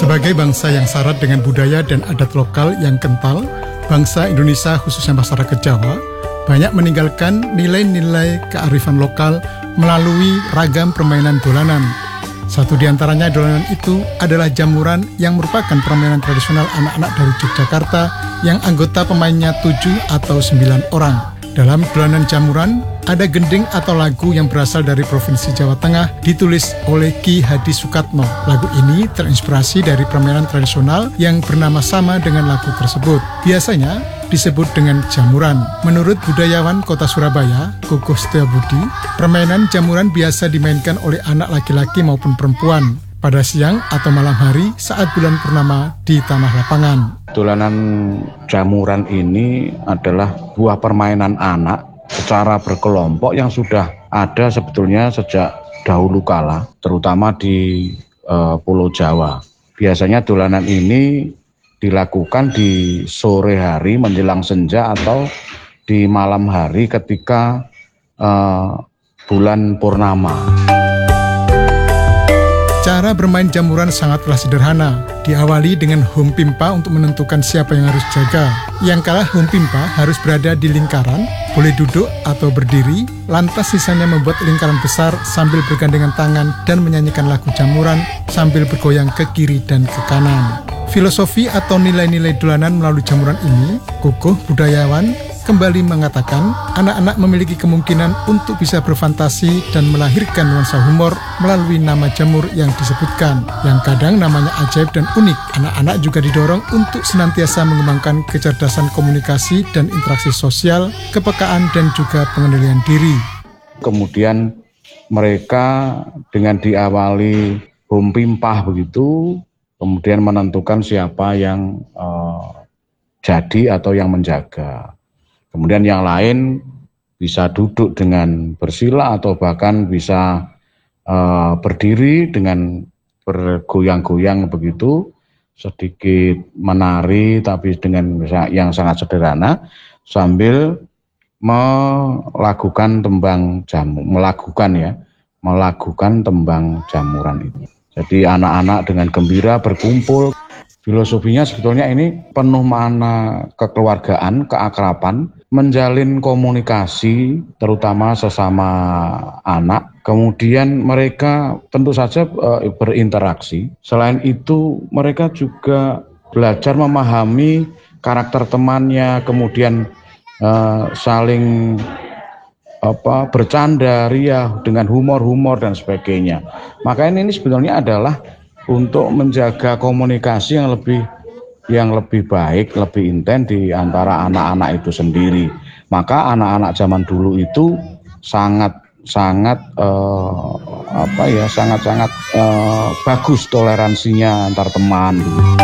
Sebagai bangsa yang syarat dengan budaya dan adat lokal yang kental, bangsa Indonesia khususnya masyarakat Jawa banyak meninggalkan nilai-nilai kearifan lokal melalui ragam permainan dolanan. Satu di antaranya dolanan itu adalah jamuran yang merupakan permainan tradisional anak-anak dari Yogyakarta yang anggota pemainnya 7 atau 9 orang. Dalam dolanan jamuran, ada gending atau lagu yang berasal dari Provinsi Jawa Tengah ditulis oleh Ki Hadi Sukatno. Lagu ini terinspirasi dari permainan tradisional yang bernama sama dengan lagu tersebut. Biasanya disebut dengan jamuran. Menurut budayawan Kota Surabaya, Kukuh Setiabudi, permainan jamuran biasa dimainkan oleh anak laki-laki maupun perempuan pada siang atau malam hari saat bulan purnama di tanah lapangan. Dolanan jamuran ini adalah buah permainan anak secara berkelompok yang sudah ada sebetulnya sejak dahulu kala, terutama di Pulau Jawa. Biasanya dolanan ini dilakukan di sore hari menjelang senja atau di malam hari ketika bulan purnama. Cara bermain jamuran sangatlah sederhana. Diawali dengan home pimpa untuk menentukan siapa yang harus jaga. Yang kalah home pimpa harus berada di lingkaran, boleh duduk atau berdiri, lantas sisanya membuat lingkaran besar sambil bergandengan tangan dan menyanyikan lagu jamuran sambil bergoyang ke kiri dan ke kanan. Filosofi atau nilai-nilai dolanan melalui jamuran ini, Kukuh budayawan kembali mengatakan anak-anak memiliki kemungkinan untuk bisa berfantasi dan melahirkan nuansa humor melalui nama jamur yang disebutkan, yang kadang namanya ajaib dan unik. Anak-anak juga didorong untuk senantiasa mengembangkan kecerdasan komunikasi dan interaksi sosial, kepekaan dan juga pengendalian diri. Kemudian mereka dengan diawali home pimpah begitu, kemudian menentukan siapa yang jadi atau yang menjaga. Kemudian yang lain bisa duduk dengan bersila atau bahkan bisa berdiri dengan bergoyang-goyang begitu, sedikit menari tapi dengan yang sangat sederhana sambil melakukan tembang tembang jamuran itu. Jadi anak-anak dengan gembira berkumpul. Filosofinya sebetulnya ini penuh makna kekeluargaan, keakraban, menjalin komunikasi terutama sesama anak. Kemudian mereka tentu saja berinteraksi. Selain itu mereka juga belajar memahami karakter temannya, kemudian saling bercanda, riah dengan humor dan sebagainya. Maka ini sebetulnya adalah untuk menjaga komunikasi yang lebih baik, lebih intens di antara anak-anak itu sendiri. Maka anak-anak zaman dulu itu sangat bagus toleransinya antar teman.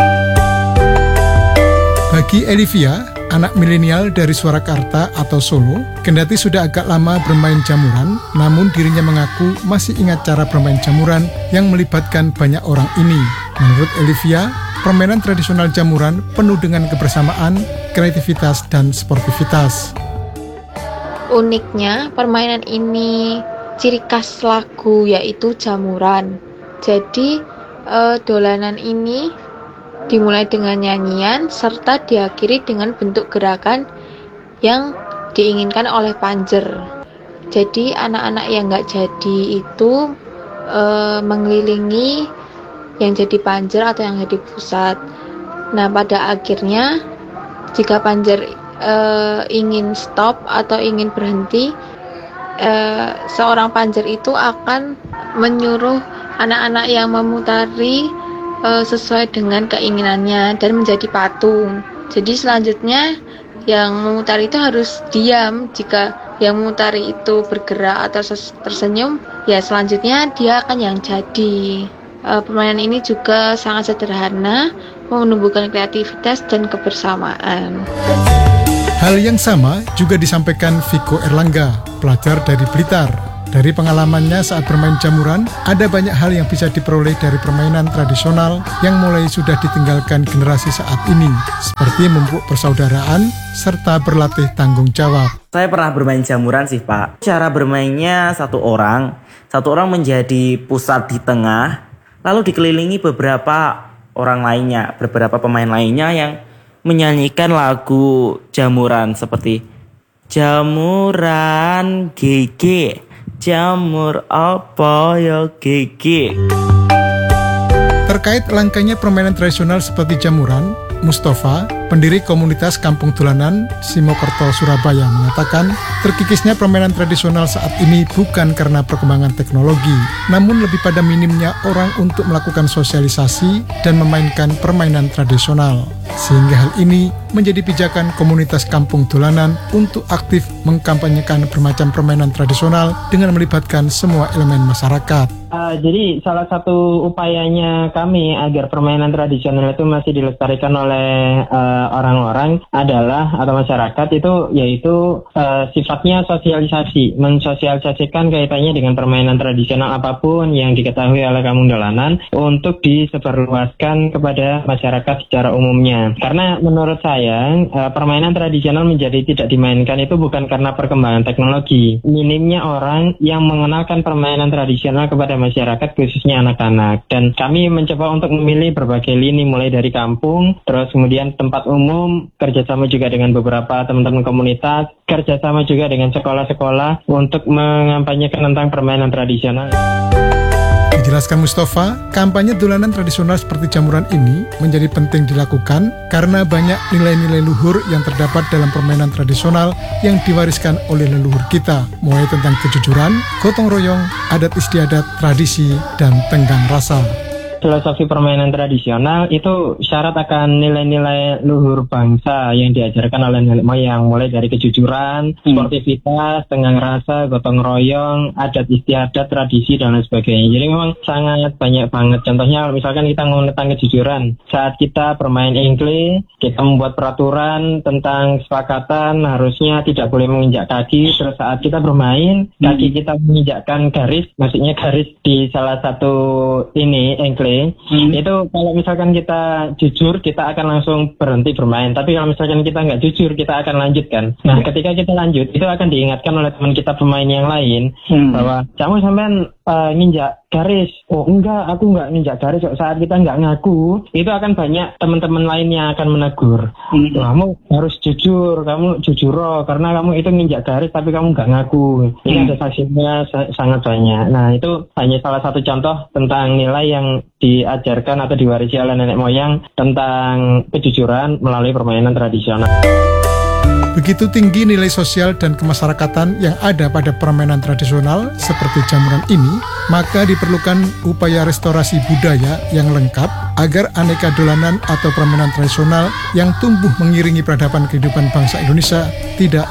Bagi Elivia, anak milenial dari Surakarta atau Solo, kendati sudah agak lama bermain jamuran, namun dirinya mengaku masih ingat cara bermain jamuran yang melibatkan banyak orang ini. Menurut Elivia, permainan tradisional jamuran penuh dengan kebersamaan, kreativitas, dan sportivitas. Uniknya, permainan ini ciri khas lagu yaitu jamuran. Jadi, dolanan ini dimulai dengan nyanyian serta diakhiri dengan bentuk gerakan yang diinginkan oleh panjer. Jadi anak-anak yang nggak jadi itu mengelilingi yang jadi panjer atau yang jadi pusat. Nah pada akhirnya jika panjer ingin stop atau ingin berhenti, seorang panjer itu akan menyuruh anak-anak yang memutari sesuai dengan keinginannya dan menjadi patung. Jadi selanjutnya yang memutari itu harus diam. Jika yang memutari itu bergerak atau tersenyum, ya selanjutnya dia akan yang jadi. Permainan ini juga sangat sederhana, menumbuhkan kreativitas dan kebersamaan. Hal yang sama juga disampaikan Viko Erlangga, pelajar dari Blitar. Dari pengalamannya saat bermain jamuran, ada banyak hal yang bisa diperoleh dari permainan tradisional yang mulai sudah ditinggalkan generasi saat ini, seperti memupuk persaudaraan serta berlatih tanggung jawab. Saya pernah bermain jamuran sih Pak. Cara bermainnya satu orang menjadi pusat di tengah, lalu dikelilingi beberapa orang lainnya, beberapa pemain lainnya yang menyanyikan lagu Jamuran seperti Jamuran GG, jamur apa ya GG. Terkait langkanya permainan tradisional seperti jamuran, Mustafa, pendiri komunitas Kampung Dolanan Simokerto, Surabaya, mengatakan terkikisnya permainan tradisional saat ini bukan karena perkembangan teknologi, namun lebih pada minimnya orang untuk melakukan sosialisasi dan memainkan permainan tradisional. Sehingga hal ini menjadi pijakan komunitas Kampung Dolanan untuk aktif mengkampanyekan bermacam permainan tradisional dengan melibatkan semua elemen masyarakat. Jadi salah satu upayanya kami agar permainan tradisional itu masih dilestarikan oleh orang-orang adalah atau masyarakat itu yaitu sifatnya sosialisasi, mensosialisasikan kaitannya dengan permainan tradisional apapun yang diketahui oleh Kampung Dolanan untuk disebarluaskan kepada masyarakat secara umumnya. Karena menurut saya permainan tradisional menjadi tidak dimainkan itu bukan karena perkembangan teknologi, minimnya orang yang mengenalkan permainan tradisional kepada masyarakat khususnya anak-anak. Dan kami mencoba untuk memilih berbagai lini mulai dari kampung, terus kemudian tempat umum, kerjasama juga dengan beberapa teman-teman komunitas, kerjasama juga dengan sekolah-sekolah untuk mengampanyekan tentang permainan tradisional. Dijelaskan Mustafa, kampanye dolanan tradisional seperti jamuran ini menjadi penting dilakukan karena banyak nilai-nilai luhur yang terdapat dalam permainan tradisional yang diwariskan oleh leluhur kita, mulai tentang kejujuran, gotong royong, adat istiadat, tradisi, dan tenggang rasa. Filosofi permainan tradisional itu syarat akan nilai-nilai luhur bangsa yang diajarkan oleh nenek moyang, mulai dari kejujuran, sportivitas, tenggang rasa, gotong royong, adat istiadat, tradisi, dan lain sebagainya. Jadi memang sangat banyak banget. Contohnya misalkan kita ngomong tentang kejujuran, saat kita bermain engkley, kita membuat peraturan tentang kesepakatan harusnya tidak boleh menginjak kaki. Terus saat kita bermain, kaki kita menginjakkan garis, maksudnya garis di salah satu ini engkley. Itu kalau misalkan kita jujur, kita akan langsung berhenti bermain. Tapi kalau misalkan kita nggak jujur, kita akan lanjutkan. Nah, ketika kita lanjut, itu akan diingatkan oleh teman kita pemain yang lain bahwa kamu sampean nginjak garis. Oh enggak, aku nggak nginjak garis. Saat kita nggak ngaku, itu akan banyak teman-teman lain yang akan menegur. Kamu harus jujur, kamu jujur karena kamu itu nginjak garis tapi kamu nggak ngaku. Ini ada saksinya sangat banyak. Nah, itu hanya salah satu contoh tentang nilai yang diajarkan atau diwarisi oleh nenek moyang tentang kejujuran melalui permainan tradisional. Begitu tinggi nilai sosial dan kemasyarakatan yang ada pada permainan tradisional seperti jamuran ini, maka diperlukan upaya restorasi budaya yang lengkap agar aneka dolanan atau permainan tradisional yang tumbuh mengiringi peradaban kehidupan bangsa Indonesia tidak